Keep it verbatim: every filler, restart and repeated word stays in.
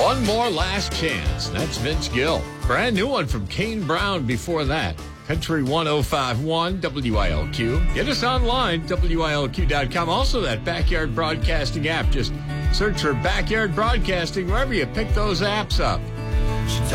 One More Last Chance. That's Vince Gill. Brand new one from Kane Brown before that. Country one oh five point one W I L Q. Get us online, W I L Q dot com. Also, that Backyard Broadcasting app. Just search for Backyard Broadcasting wherever you pick those apps up.